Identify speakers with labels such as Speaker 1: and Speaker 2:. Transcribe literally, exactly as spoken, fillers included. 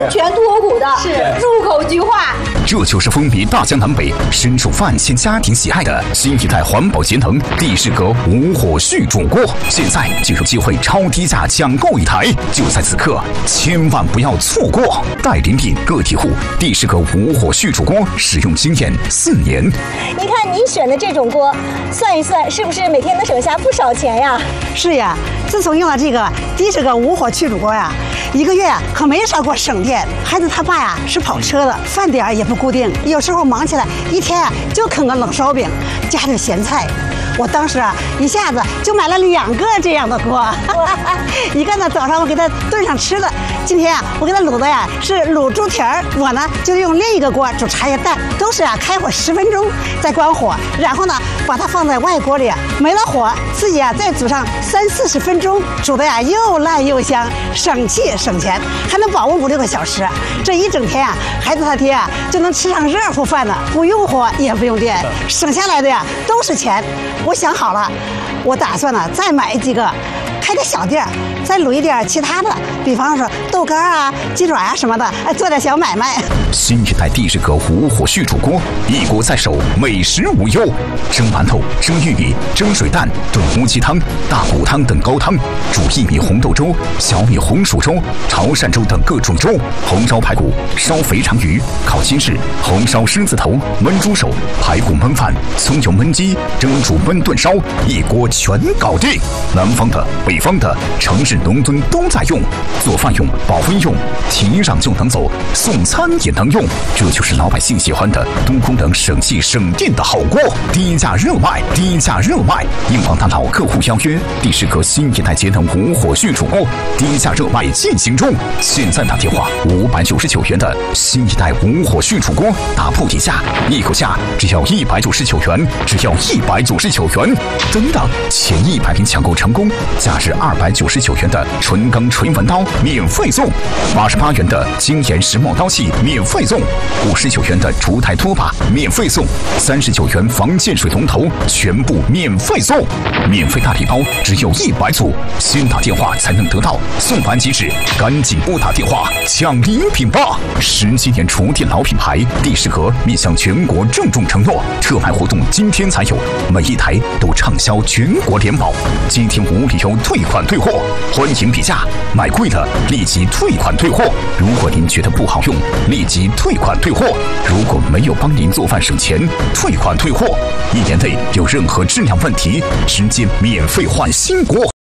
Speaker 1: 全脱骨的，
Speaker 2: 是
Speaker 1: 入口即化。
Speaker 3: 这就是风靡大江南北、深受万千家庭喜爱的新一代环保节能帝释阁无火续煮锅。现在就有机会超低价抢购一台，就在此刻，千万不要错过！代理店个体户帝释阁无火续煮锅使用经验四年。
Speaker 2: 你看你选的这种锅，算一算是不是每天能省下不少钱呀？
Speaker 4: 是呀，自从用了这个帝释阁无火去煮锅呀，一个月呀可没少给我省电。孩子他爸呀是跑车的，饭点也不固定，有时候忙起来一天啊就啃个冷烧饼，加点咸菜。我当时啊一下子就买了两个这样的锅，一个呢早上我给他炖上吃的，今天啊我给他卤的呀是卤猪蹄儿，我呢就用另一个锅煮茶叶蛋，都是啊开火十分钟再关火，然后呢把它放在外锅里，没了火自己啊再煮上三四十分钟，煮的呀又烂又香，省气省钱，还能保温五六个小时。这一整天啊孩子他爹啊就能吃上热乎饭了，不用火也不用电，省下来的呀都是钱。我想好了，我打算呢再买几个，开个小店，再卤一点其他的，比方说豆干啊、鸡爪啊什么的，哎，做点小买卖。
Speaker 3: 新一代帝释阁无火续煮锅，一锅在手，美食无忧。蒸馒头、蒸玉米、蒸水蛋、炖乌鸡汤、大骨汤等高汤，煮薏米红豆粥、小米红薯粥、潮汕粥等各种粥，红烧排骨、烧肥肠鱼、烤鸡翅、红烧狮子头、焖猪手、排骨焖饭、葱油焖鸡、蒸煮焖炖烧，一锅全搞定。南方的、北方的、城市农村都在用，做饭用、保温用，提上就能走，送餐也能用，这就是老百姓喜欢的多功能省气省电的好锅。低价热卖，低价热卖！应广大老客户邀约，帝释阁新一代节能无火续煮锅低价热卖进行中。现在打电话五百九十九元的新一代无火续煮锅，打破底价，一口价只要一百九十九元，只要一百九十九元。等等，前一百名抢购成功，价值二百九十九元的纯钢锤纹刀免费送，八十八元的精研石墨刀器免费送，五十九元的烛台拖把免费送，三十九元防溅水龙头全部免费送，免费大礼包只有一百组，先打电话才能得到，送完即止，赶紧拨打电话抢礼品吧！十七年厨电老品牌，帝释阁面向全国郑重承诺，特卖活动今天才有，每一台都畅销全国联保，今天无理由退款退货，欢迎比价，买贵了立即退款退货。如果您觉得不好用，立即退款退货。如果没有帮您做饭省钱，退款退货。一年内有任何质量问题，直接免费换新锅。